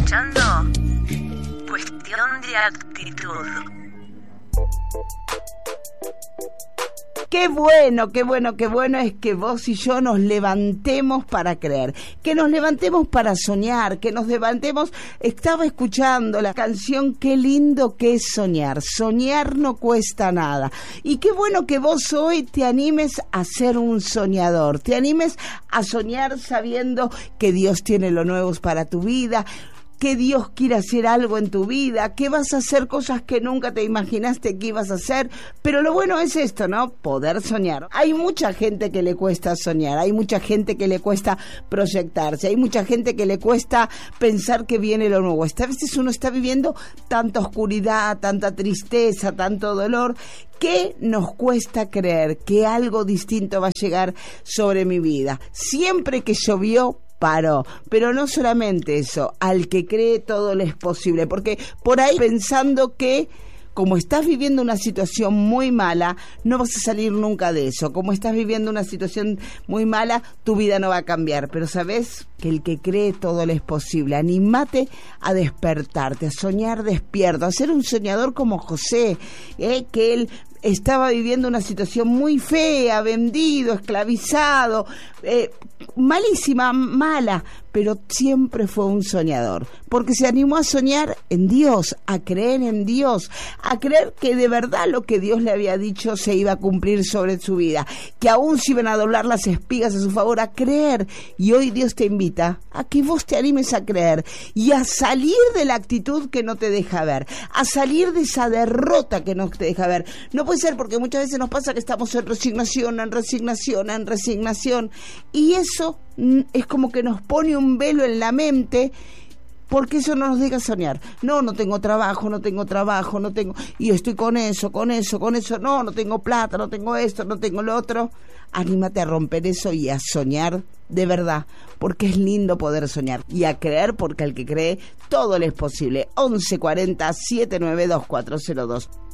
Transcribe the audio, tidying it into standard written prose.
escuchando Cuestión de Actitud. Qué bueno es que vos y yo nos levantemos para creer, que nos levantemos para soñar, que nos levantemos. Estaba escuchando la canción Qué lindo que es soñar. Soñar no cuesta nada. Y qué bueno que vos hoy te animes a ser un soñador, te animes a soñar sabiendo que Dios tiene lo nuevo para tu vida, que Dios quiere hacer algo en tu vida, que vas a hacer cosas que nunca te imaginaste que ibas a hacer, pero lo bueno es esto, ¿no? Poder soñar. Hay mucha gente que le cuesta soñar, hay mucha gente que le cuesta proyectarse, hay mucha gente que le cuesta pensar que viene lo nuevo. A veces uno está viviendo tanta oscuridad, tanta tristeza, tanto dolor, que nos cuesta creer que algo distinto va a llegar sobre mi vida. Siempre que llovió, paró, pero no solamente eso, al que cree todo le es posible, porque por ahí pensando que como estás viviendo una situación muy mala, no vas a salir nunca de eso. Como estás viviendo una situación muy mala, tu vida no va a cambiar. Pero sabes que el que cree todo le es posible. Anímate a despertarte, a soñar despierto, a ser un soñador como José, que él estaba viviendo una situación muy fea, vendido, esclavizado, malísima, mala, pero siempre fue un soñador, porque se animó a soñar en Dios, a creer en Dios, a creer que de verdad lo que Dios le había dicho se iba a cumplir sobre su vida, que aún se iban a doblar las espigas a su favor, a creer. Y hoy Dios te invita a que vos te animes a creer y a salir de la actitud que no te deja ver, a salir de esa derrota que no te deja ver. No puede ser, porque muchas veces nos pasa que estamos en resignación, y eso es como que nos pone un velo en la mente, porque eso no nos deja soñar. No tengo trabajo, y estoy con eso, no tengo plata, no tengo esto, no tengo lo otro. Anímate a romper eso y a soñar de verdad, porque es lindo poder soñar, y a creer, porque al que cree todo le es posible. 1140 792 402.